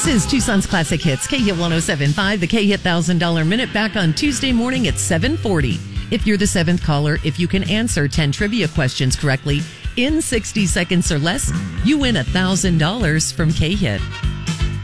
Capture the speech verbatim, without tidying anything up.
This is Tucson's Classic Hits, K Hit one oh seven point five, the K Hit one thousand dollars Minute, back on Tuesday morning at seven forty. If you're the seventh caller, if you can answer ten trivia questions correctly in sixty seconds or less, you win one thousand dollars from K Hit.